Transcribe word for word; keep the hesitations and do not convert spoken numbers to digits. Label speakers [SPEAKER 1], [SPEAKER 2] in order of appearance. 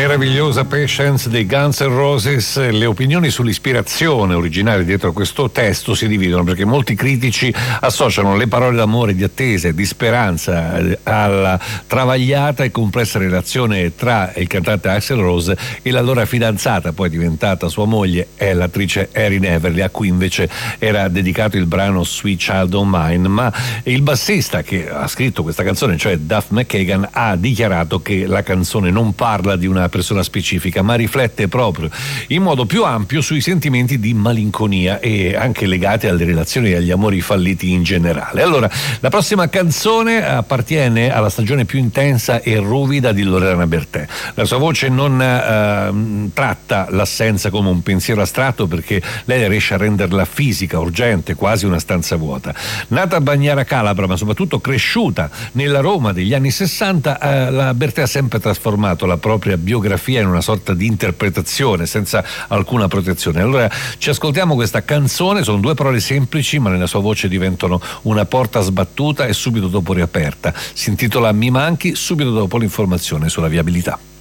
[SPEAKER 1] meravigliosa Patience dei Guns N' Roses. Le opinioni sull'ispirazione originaria dietro a questo testo si dividono, perché molti critici associano le parole d'amore, di attesa e di speranza alla travagliata e complessa relazione tra il cantante Axl Rose e la loro fidanzata, poi diventata sua moglie, è l'attrice Erin Everly, a cui invece era dedicato il brano Sweet Child O' Mine. Ma il bassista che ha scritto questa canzone, cioè Duff McKagan, ha dichiarato che la canzone non parla di una persona specifica, ma riflette proprio in modo più ampio sui sentimenti di malinconia e anche legati alle relazioni e agli amori falliti in generale. Allora, la prossima canzone appartiene alla stagione più intensa e ruvida di Loredana Bertè. La sua voce non eh, tratta l'assenza come un pensiero astratto, perché lei riesce a renderla fisica, urgente, quasi una stanza vuota. Nata a Bagnara Calabra, ma soprattutto cresciuta nella Roma degli anni sessanta, eh, la Bertè ha sempre trasformato la propria biografia in una sorta di interpretazione senza alcuna protezione. Allora ci ascoltiamo questa canzone, sono due parole semplici ma nella sua voce diventano una porta sbattuta e subito dopo riaperta. Si intitola Mi manchi, subito dopo l'informazione sulla viabilità.